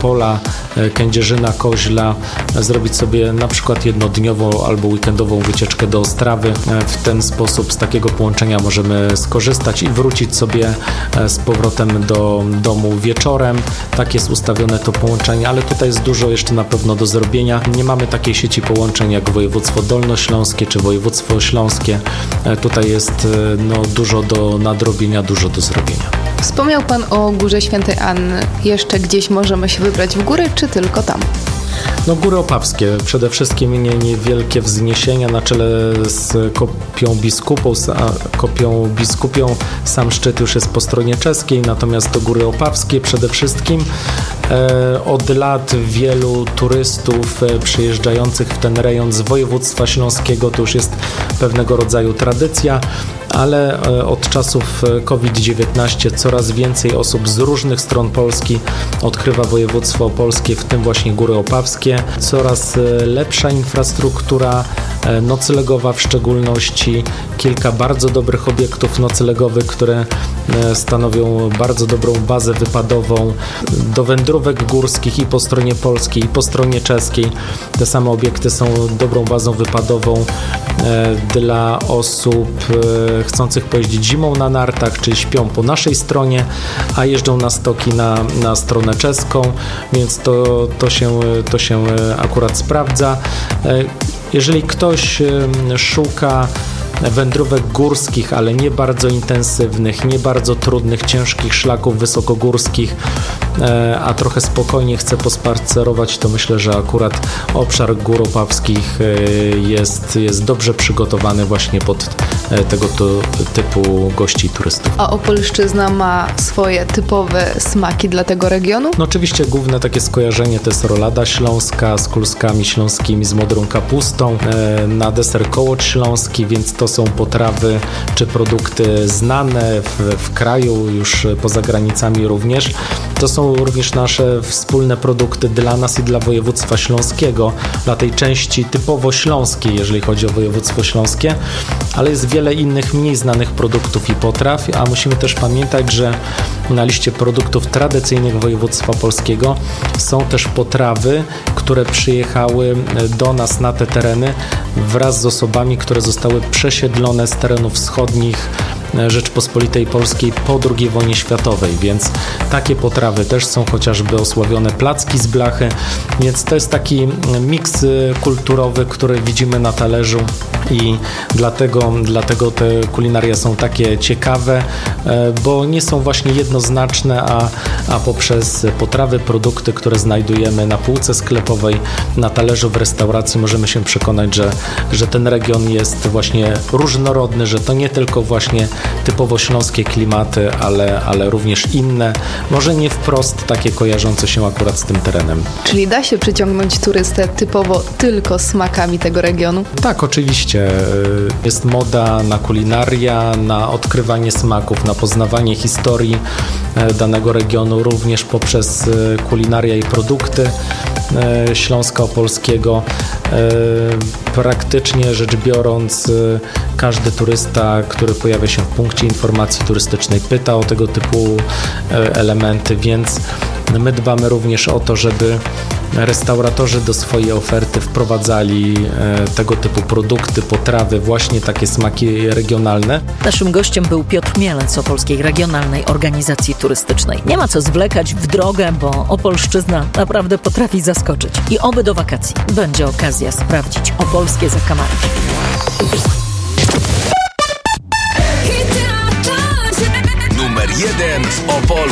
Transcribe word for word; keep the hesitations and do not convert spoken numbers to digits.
Opola, Kędzierzyna, Koźla, zrobić sobie na przykład jednodniową albo weekendową wycieczkę do Ostrawy. W ten sposób z takiego połączenia możemy skorzystać i wrócić sobie z powrotem do domu wieczorem. Tak jest ustawione to połączenie, ale tutaj jest dużo jeszcze na pewno do zrobienia. Nie mamy takiej sieci połączeń jak województwo dolnośląskie czy województwo śląskie. Tutaj jest no, dużo do nadrobienia, dużo do zrobienia. Wspomniał Pan o Górze Świętej Anny. Jeszcze gdzieś możemy się wybrać w góry, czy tylko tam? No Góry Opawskie, przede wszystkim nie, niewielkie wzniesienia na czele z kopią biskupą, z kopią biskupią. Sam szczyt już jest po stronie czeskiej, natomiast to Góry Opawskie przede wszystkim. E, od lat wielu turystów e, przyjeżdżających w ten rejon z województwa śląskiego, to już jest pewnego rodzaju tradycja, ale e, od czasów kowid dziewiętnaście coraz więcej osób z różnych stron Polski odkrywa województwo opolskie, w tym właśnie Góry Opawskie. Coraz lepsza infrastruktura noclegowa, w szczególności kilka bardzo dobrych obiektów noclegowych, które stanowią bardzo dobrą bazę wypadową do wędrówek górskich i po stronie polskiej, i po stronie czeskiej. Te same obiekty są dobrą bazą wypadową dla osób chcących pojeździć zimą na nartach, czyli śpią po naszej stronie, a jeżdżą na stoki na, na stronę czeską, więc to, to, się, to się akurat sprawdza. Jeżeli ktoś szuka wędrówek górskich, ale nie bardzo intensywnych, nie bardzo trudnych, ciężkich szlaków wysokogórskich, a trochę spokojnie chce pospacerować, to myślę, że akurat obszar Gór Opawskich jest, jest dobrze przygotowany właśnie pod tego typu gości i turystów. A Opolszczyzna ma swoje typowe smaki dla tego regionu? No oczywiście główne takie skojarzenie to jest rolada śląska z kluskami śląskimi, z modrą kapustą, na deser kołocz śląski, więc to są potrawy czy produkty znane w, w kraju, już poza granicami również. To są również nasze wspólne produkty dla nas i dla województwa śląskiego, dla tej części typowo śląskiej, jeżeli chodzi o województwo śląskie, ale jest wiele innych mniej znanych produktów i potraw, a musimy też pamiętać, że na liście produktów tradycyjnych województwa polskiego są też potrawy, które przyjechały do nas na te tereny wraz z osobami, które zostały przesiedlone z terenów wschodnich Rzeczpospolitej Polskiej po drugiej wojnie światowej, więc takie potrawy też są, chociażby osławione placki z blachy, więc to jest taki miks kulturowy, który widzimy na talerzu i dlatego, dlatego te kulinaria są takie ciekawe, bo nie są właśnie jednoznaczne, a, a poprzez potrawy, produkty, które znajdujemy na półce sklepowej, na talerzu w restauracji, możemy się przekonać, że, że ten region jest właśnie różnorodny, że to nie tylko właśnie typowo śląskie klimaty, ale, ale również inne, może nie wprost takie kojarzące się akurat z tym terenem. Czyli da się przyciągnąć turystę typowo tylko smakami tego regionu? Tak, oczywiście. Jest moda na kulinaria, na odkrywanie smaków, na poznawanie historii danego regionu, również poprzez kulinaria i produkty Śląska Opolskiego. Praktycznie rzecz biorąc, każdy turysta, który pojawia się w punkcie informacji turystycznej, pyta o tego typu elementy, więc my dbamy również o to, żeby restauratorzy do swojej oferty wprowadzali tego typu produkty, potrawy, właśnie takie smaki regionalne. Naszym gościem był Piotr Mielec z Opolskiej Regionalnej Organizacji Turystycznej. Nie ma co zwlekać w drogę, bo Opolszczyzna naprawdę potrafi zaskoczyć. I oby do wakacji będzie okazja sprawdzić opolskie zakamarki. Numer jeden w Opolu.